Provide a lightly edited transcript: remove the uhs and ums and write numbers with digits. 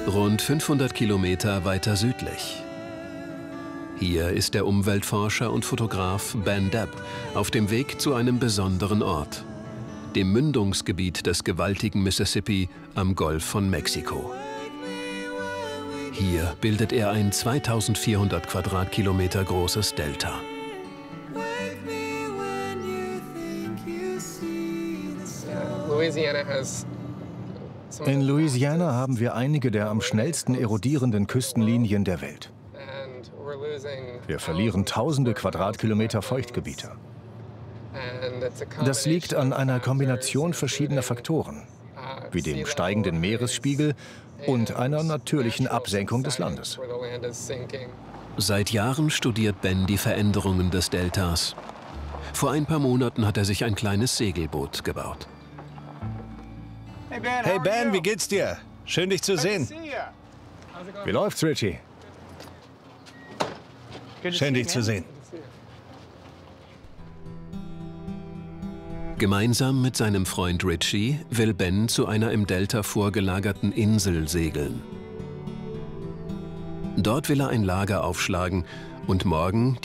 Rund 500 Kilometer weiter südlich. Hier ist der Umweltforscher und Fotograf Ben Depp auf dem Weg zu einem besonderen Ort, dem Mündungsgebiet des gewaltigen Mississippi am Golf von Mexiko. Hier bildet er ein 2400 Quadratkilometer großes Delta. In Louisiana haben wir einige der am schnellsten erodierenden Küstenlinien der Welt. Wir verlieren tausende Quadratkilometer Feuchtgebiete. Das liegt an einer Kombination verschiedener Faktoren, wie dem steigenden Meeresspiegel und einer natürlichen Absenkung des Landes. Seit Jahren studiert Ben die Veränderungen des Deltas. Vor ein paar Monaten hat er sich ein kleines Segelboot gebaut. Hey Ben, wie geht's dir? Schön, dich zu sehen. Wie läuft's, Richie? Schön, dich zu sehen. Gemeinsam mit seinem Freund Richie will Ben zu einer im Delta vorgelagerten Insel segeln. Dort will er ein Lager aufschlagen und morgen